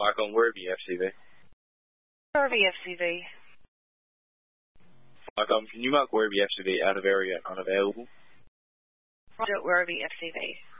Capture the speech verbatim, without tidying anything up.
Mike on Werribee F C V. Werribee F C V. Mike, um, can you mark Werribee F C V out of area and unavailable? Roger, Werribee F C V.